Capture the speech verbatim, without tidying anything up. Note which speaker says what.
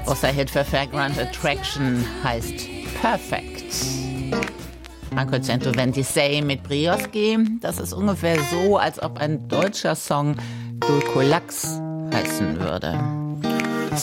Speaker 1: Großer Hit für Vagrant Attraction heißt Perfect. Franco centoventisei mit Brioski. Das ist ungefähr so, als ob ein deutscher Song Dulcolax heißen würde.